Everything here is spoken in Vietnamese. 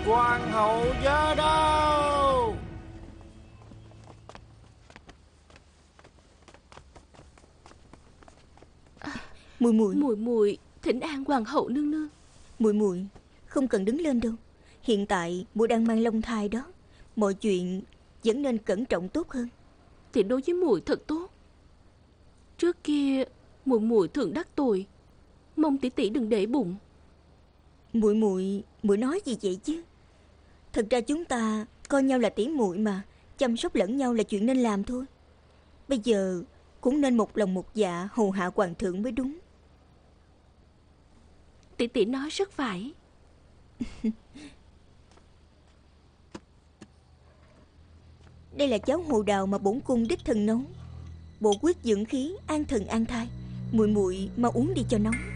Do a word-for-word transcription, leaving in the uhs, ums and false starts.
Hoàng hậu Giơ đâu? Muội muội, Muội muội thỉnh an hoàng hậu nương nương. muội muội không cần đứng lên đâu. Hiện tại muội đang mang long thai đó, mọi chuyện vẫn nên cẩn trọng tốt hơn. Thì đối với muội thật tốt. Trước kia muội muội thường đắc tội, mong tỷ tỷ đừng để bụng. Muội muội muội nói gì vậy chứ? Thật ra chúng ta coi nhau là tỷ muội mà, chăm sóc lẫn nhau là chuyện nên làm thôi. Bây giờ cũng nên một lòng một dạ hầu hạ hoàng thượng mới đúng. Tỷ tỷ nói rất phải. Đây là cháo hồ đào mà bổn cung đích thân nấu, bổ quyết dưỡng khí, an thần an thai. Muội muội mau uống đi cho nóng.